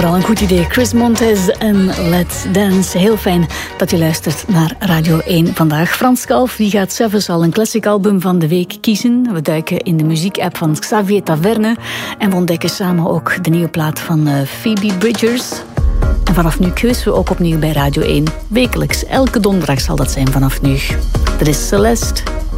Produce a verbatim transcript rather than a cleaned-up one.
Vooral een goed idee. Chris Montez en Let's Dance. Heel fijn dat je luistert naar Radio één vandaag. Frans Kalf die gaat zelfs al een classic album van de week kiezen. We duiken in de muziekapp van Xavier Taverne. En we ontdekken samen ook de nieuwe plaat van uh, Phoebe Bridgers. En vanaf nu keuzen we ook opnieuw bij Radio één. Wekelijks, elke donderdag zal dat zijn vanaf nu. Dat is Celeste